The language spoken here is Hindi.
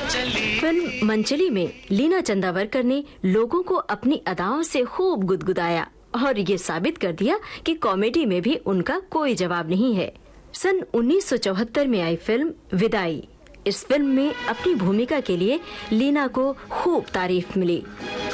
फिल्म मनचली में लीना चंदावरकर ने लोगों को अपनी अदाओं से खूब गुदगुदाया और ये साबित कर दिया कि कॉमेडी में भी उनका कोई जवाब नहीं है। सन 1974 में आई फिल्म विदाई। इस फिल्म में अपनी भूमिका के लिए लीना को खूब तारीफ मिली।